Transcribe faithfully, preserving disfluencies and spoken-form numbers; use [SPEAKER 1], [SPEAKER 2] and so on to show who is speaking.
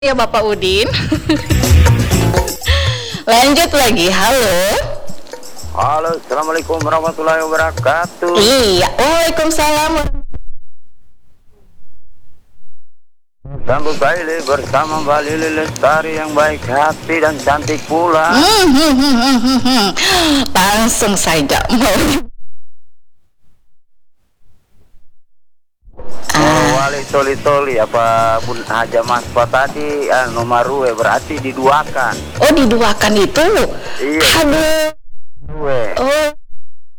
[SPEAKER 1] Ya Bapak Udin. Lanjut lagi, halo.
[SPEAKER 2] Halo, assalamualaikum warahmatullahi wabarakatuh.
[SPEAKER 1] Iya, waalaikumsalam.
[SPEAKER 2] Sambung kali bersama Mbak Lili Lestari yang baik hati dan cantik pula.
[SPEAKER 1] Hmm, hmm, hmm, hmm, hmm, hmm. Langsung saja mau.
[SPEAKER 2] Oh, wali toli toli apa Bun Haja Maspa tadi anu marue berarti diduakan.
[SPEAKER 1] Oh, diduakan itu.
[SPEAKER 2] Iya.
[SPEAKER 1] Aduh.
[SPEAKER 2] Due.
[SPEAKER 1] Oh.